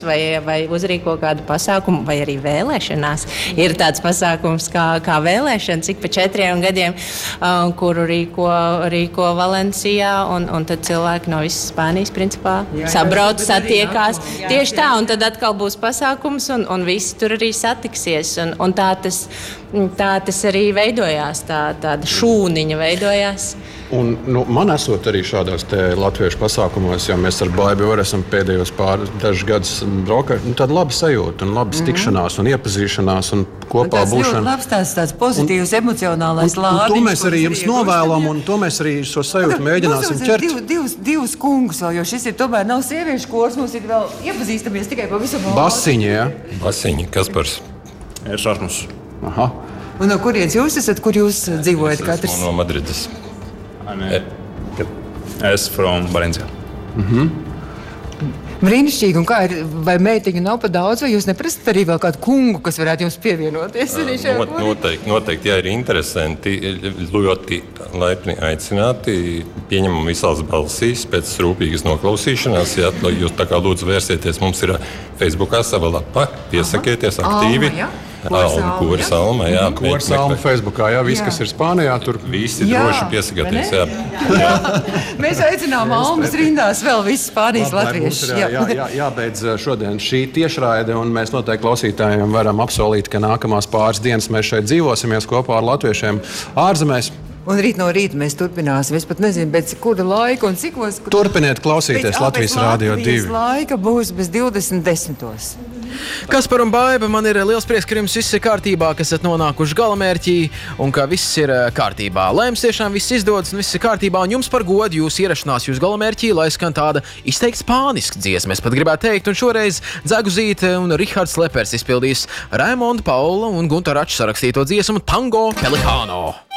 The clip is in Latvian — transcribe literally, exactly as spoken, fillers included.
Vai, vai uzrīko kādu pasākumu, vai arī vēlēšanās. Ir tāds pasākums kā, kā vēlēšanas, ik pa četriem gadiem, uh, kuru rīko, rīko Valencijā, un, un tad cilvēki no visas Spānijas, principā, jā, sabrauc, satiekās. Jā, tieši jā. Tā, un tad atkal būs pasākums, un, un visi tur arī satiksies. Un, un tā, tas, tā tas arī veidojās, tā, tāda šūniņa veidojās. Un, nu, man esot arī šādās latviešu pasākumos, jo mēs ar Baibu arī esam pēdējos pāris dažus gadus braukājuši, nu, tāda laba sajūta un labas mm-hmm. tikšanās un iepazīšanās un kopā un būšana. Tas ļoti labs tāds, tāds pozitīvs, un, emocionālais un, lādiņš. Un to mēs arī jums novēlam un to mēs arī šo sajūtu Aga, mēģināsim ķert. Div, divus, divus kungus vēl, jo šis ir tomēr nav sieviešu kors, mums ir vēl iepazīstamies tikai pa visu valdu. Basiņi, jā? Basiņi, Kaspars. Šarmus. Aha. Un no kurienes jūs esat, kur jūs dzīvojat katrs? Es esmu no Madrides. Es from Valencia. Mhm. Brīnišķīgi, un kā ir, vai meitiņu nav pa daudz, vai jūs neprasat arī vēl kādu kungu, kas varētu jums pievienoties? Not, noteikti, noteikti, ja ir interesanti, ļoti laipni aicināti, pieņemam visās balsīs pēc rūpīgas noklausīšanās, ja jūs tā kā lūdzu vērsieties, mums ir Facebookā sava lapa, piesakieties aktīvi. Alma, ja? Kūra salma, jā. Kūra salma Facebookā, jā, viss, kas ir Spānijā, tur visi droši piesakieties, jā. jā. Mēs aicinām Almas rindās vēl visu Spānijas latviešu. Jā, jā, jā, jābeidz šodien šī tiešraide, un mēs noteikti klausītājiem varam apsolīt, ka nākamās pāris dienas mēs šeit dzīvosimies kopā ar latviešiem ārzemēs. Un rīt no rīta mēs turpināsim. Es pat nezinu, pēc kura laika un cikos. Kur... Turpiniet klausīties Latvijas Rādio divi. Latvijas laika būs bez divdesmit desmitos. Kaspar un Baiba, man ir liels prieks, ka jums viss ir kārtībā, ka esat nonākuši galamērķī un ka viss ir kārtībā. Lai jums tiešām viss izdodas un viss ir kārtībā, un jums par godu jūs ierašanās jūs galamērķī, lai skan tāda izteikti spāniska dziesma. Es pat gribētu teikt, un šoreiz Dzeguzīte un Rihards Lepers izpildīs Raimonda Paula un Gunta Rača sarakstīto dziesmu Tango Pelikāno.